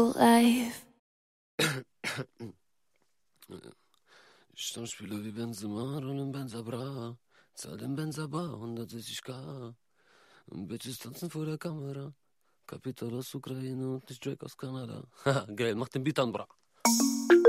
Life. Stammspieler wie Benzema, rollen Benza Bra, zahl den Benza Bar, 160k. Bitches tanzen vor der Kamera. Kapital aus Ukraine und nicht Drake aus Kanada. Haha, geil, mach den Beat an, bra.